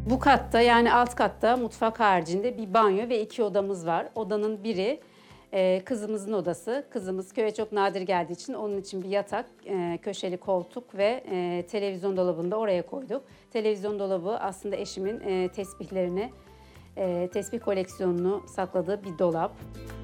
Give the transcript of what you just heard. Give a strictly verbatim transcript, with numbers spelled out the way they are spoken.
Bu katta, yani alt katta mutfak haricinde bir banyo ve iki odamız var. Odanın biri e, kızımızın odası. Kızımız köye çok nadir geldiği için onun için bir yatak, e, köşeli koltuk ve e, televizyon dolabını da oraya koyduk. Televizyon dolabı aslında eşimin e, tesbihlerini, e, tesbih koleksiyonunu sakladığı bir dolap.